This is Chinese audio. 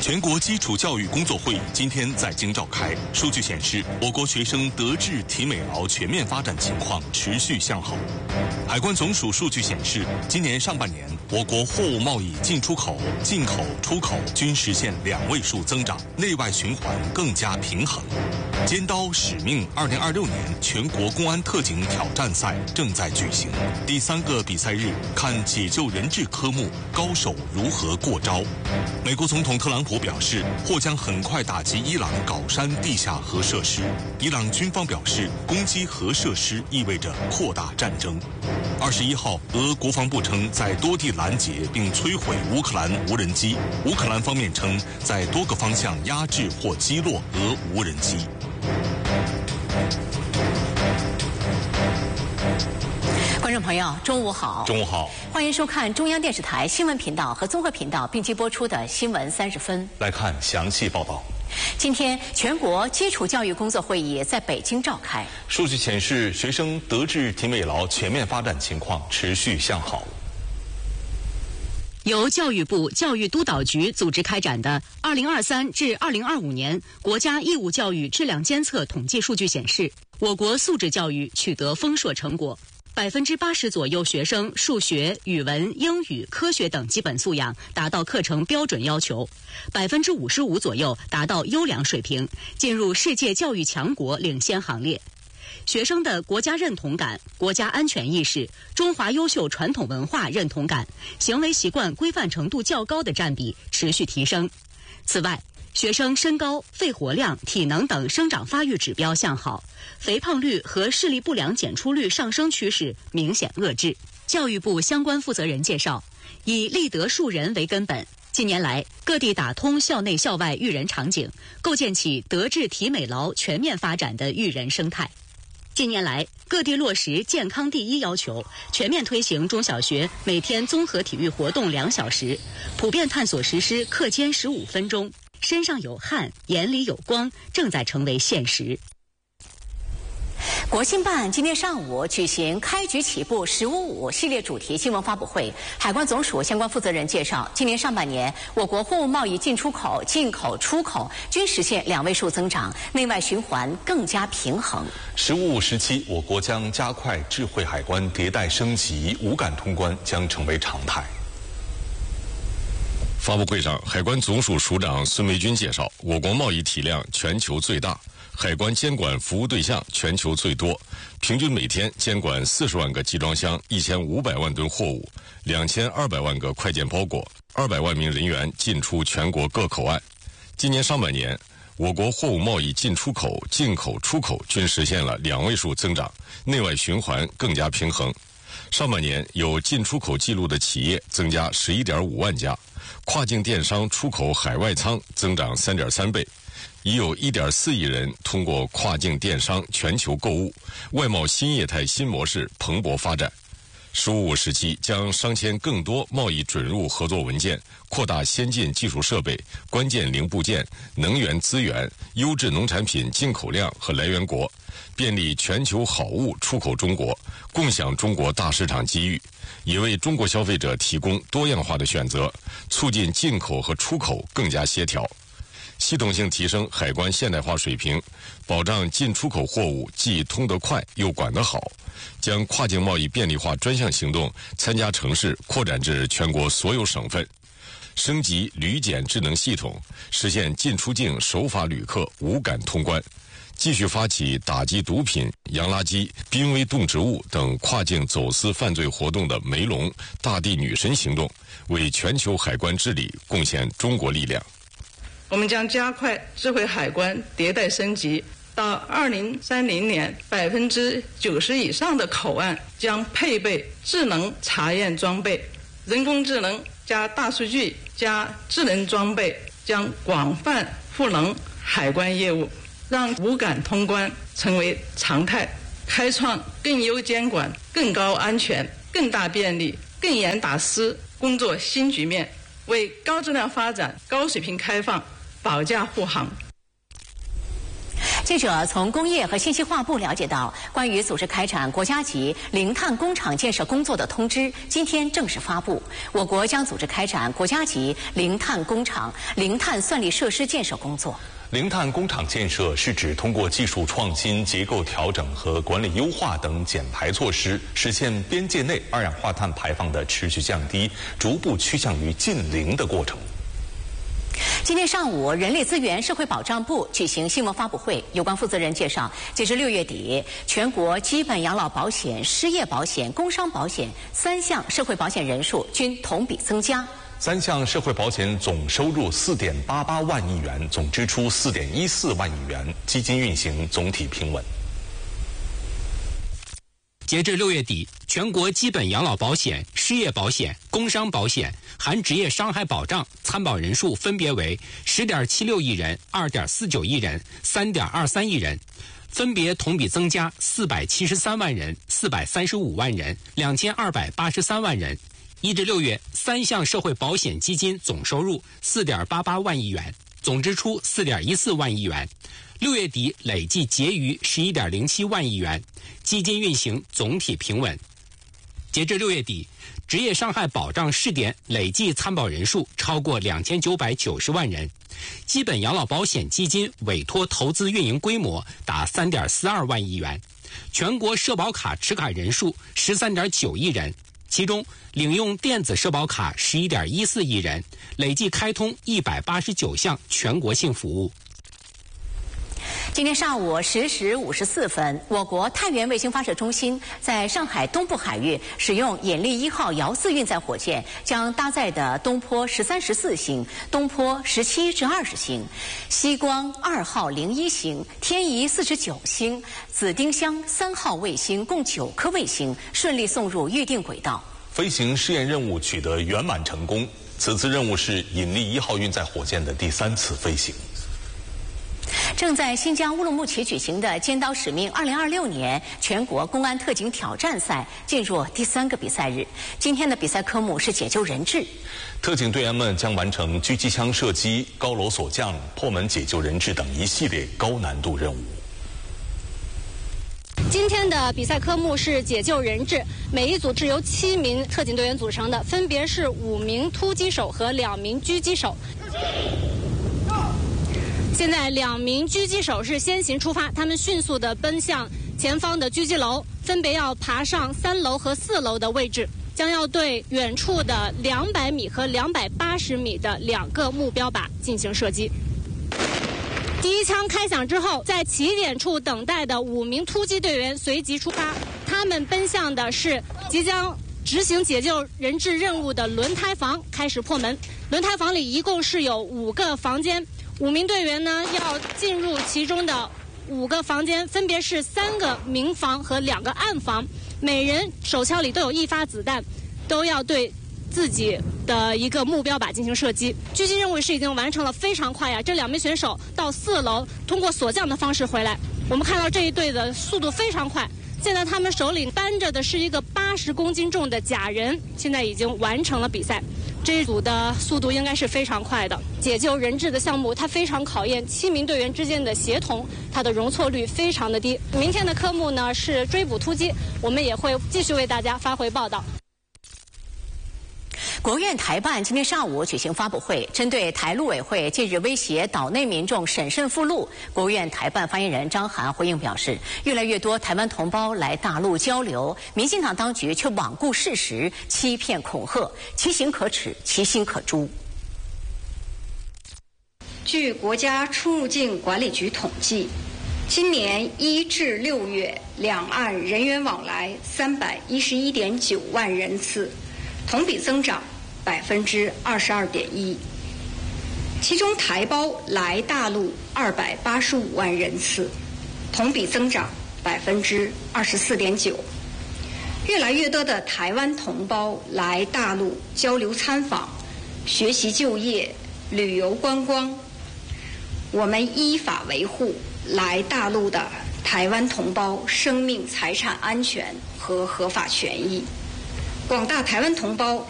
全国基础教育工作会议今天在京召开。数据显示，我国学生德智体美劳全面发展情况持续向好。海关总署数据显示，今年上半年，我国货物贸易进出口、进口、出口均实现2位数增长，内外循环更加平衡。尖刀使命2026年全国公安特警挑战赛正在举行，第3个比赛日看解救人质科目高手如何过招。美国总统特朗普表示，或将很快打击伊朗镐山地下核设施。伊朗军方表示，攻击核设施意味着扩大战争。21号，俄国防部称在多地拦截并摧毁乌克兰无人机，乌克兰方面称在多个方向压制或击落俄无人机。 观众朋友，中午好！ 中午好， 欢迎收看中央电视台新闻频道和综合频道并机播出的新闻30分。 来看详细报道。 今天，全国基础教育工作会议在北京召开。 数据显示，学生德智体美劳全面发展情况持续向好。 由教育部教育督导局组织开展的2023至2025年国家义务教育质量监测统计数据显示，我国素质教育取得丰硕成果。80%左右学生数学、语文、英语、科学等基本素养达到课程标准要求，55%左右达到优良水平，进入世界教育强国领先行列。学生的国家认同感、国家安全意识、中华优秀传统文化认同感、行为习惯规范程度较高的占比持续提升。此外，学生身高、肺活量、体能等生长发育指标向好，肥胖率和视力不良检出率上升趋势明显遏制。教育部相关负责人介绍，以立德树人为根本，近年来各地打通校内校外育人场景，构建起德智体美劳全面发展的育人生态。近年来，各地落实健康第一要求，全面推行中小学每天综合体育活动2小时，普遍探索实施课间15分钟。身上有汗，眼里有光，正在成为现实。 国新办今天上午举行开局起步“1055”系列主题新闻发布会，海关总署相关负责人介绍，今年上半年我国货物贸易进出口、进口、出口均实现2位数增长，内外循环更加平衡。 “1055”时期，我国将加快智慧海关迭代升级，无感通关将成为常态。 发布会上，海关总署署长孙维军介绍，我国贸易体量全球最大，海关监管服务对象全球最多，平均每天监管40万个集装箱、1500万吨货物、2200万个快件包裹，200万名人员进出全国各口岸。今年上半年，我国货物贸易进出口、进口、出口均实现了2位数增长，内外循环更加平衡。上半年有进出口记录的企业增加11.5万家，跨境电商出口海外仓增长3.3倍，已有1.4亿人通过跨境电商全球购物，外贸新业态新模式蓬勃发展。“1055”时期将商签更多贸易准入合作文件，扩大先进技术设备、关键零部件、能源资源、优质农产品进口量和来源国，便利全球好物出口中国，共享中国大市场机遇，也为中国消费者提供多样化的选择，促进进口和出口更加协调。系统性提升海关现代化水平，保障进出口货物既通得快又管得好，将跨境贸易便利化专项行动参加城市扩展至全国所有省份，升级旅检智能系统，实现进出境守法旅客无感通关，继续发起打击毒品、洋垃圾、濒危动植物等跨境走私犯罪活动的梅龙、大地女神行动，为全球海关治理贡献中国力量。 我们将加快智慧海关迭代升级，到2030年，90%以上的口岸将配备智能查验装备，人工智能加大数据加智能装备将广泛赋能海关业务，让无感通关成为常态，开创更优监管、更高安全、更大便利、更严打私工作新局面，为高质量发展、高水平开放保驾护航。 记者从工业和信息化部了解到，关于组织开展国家级零碳工厂建设工作的通知今天正式发布。我国将组织开展国家级零碳工厂、零碳算力设施建设工作。 零碳工厂建设是指通过技术创新、结构调整和管理优化等减排措施，实现边界内二氧化碳排放的持续降低，逐步趋向于近零的过程。 今天上午，人力资源社会保障部举行新闻发布会，有关负责人介绍，截至6月底，全国基本养老保险、失业保险、工伤保险3项社会保险人数均同比增加。 3项社会保险总收入4.88万亿元，总支出4.14万亿元，基金运行总体平稳。 截至6月底，全国基本养老保险、失业保险、工伤保险含职业伤害保障参保人数分别为10.76亿人、2.49亿人、3.23亿人，分别同比增加473万人、435万人、2283万人。1至6月，3项社会保险基金总收入4.88万亿元，总支出4.14万亿元。6月底累计结余11.07万亿元，基金运行总体平稳。截至6月底，职业伤害保障试点累计参保人数超过2990万人，基本养老保险基金委托投资运营规模达3.42万亿元，全国社保卡持卡人数13.9亿人，其中领用电子社保卡11.14亿人，累计开通189项全国性服务。 今天上午10时54分，我国太原卫星发射中心在上海东部海域使用引力1号遥4运载火箭，将搭载的东坡13、14星、东坡17至20星、西光2号01星、天仪49星、紫丁香3号卫星共9颗卫星顺利送入预定轨道。 飞行试验任务取得圆满成功，此次任务是引力1号运载火箭的第3次飞行。 正在新疆乌鲁木齐举行的尖刀使命2026年全国公安特警挑战赛进入第3个比赛日。今天的比赛科目是解救人质， 特警队员们将完成狙击枪射击、高楼锁降、破门解救人质等一系列高难度任务。 今天的比赛科目是解救人质，每一组是由7名特警队员组成的，分别是5名突击手和2名狙击手。现在2名狙击手是先行出发，他们迅速地奔向前方的狙击楼，分别要爬上3楼和4楼的位置，将要对远处的200米和280米的2个目标靶进行射击。第一枪开响之后，在起点处等待的5名突击队员随即出发，他们奔向的是即将执行解救人质任务的轮胎房，开始破门。轮胎房里一共是有5个房间，5名队员呢要进入其中的5个房间，分别是3个明房和2个暗房，每人手枪里都有1发子弹，都要对自己的一个目标靶进行射击。狙击任务是已经完成了，非常快呀！这2名选手到4楼通过锁降的方式回来，我们看到这一队的速度非常快。现在他们手里搬着的是一个80公斤重的假人，现在已经完成了比赛。这一组的速度应该是非常快的。解救人质的项目，它非常考验7名队员之间的协同，它的容错率非常的低。明天的科目呢是追捕突击，我们也会继续为大家发回报道。 国务院台办今天上午举行发布会，针对台陆委会近日威胁岛内民众审慎赴陆，国务院台办发言人张涵回应表示，越来越多台湾同胞来大陆交流，民进党当局却罔顾事实，欺骗恐吓，其行可耻，其心可诛。 据国家出入境管理局统计，今年1至6月两岸人员往来311.9万人次，同比增长22.1%，其中台胞来大陆285万人次，同比增长24.9%。越来越多的台湾同胞来大陆交流参访、学习就业、旅游观光，我们依法维护来大陆的台湾同胞生命财产安全和合法权益。广大台湾同胞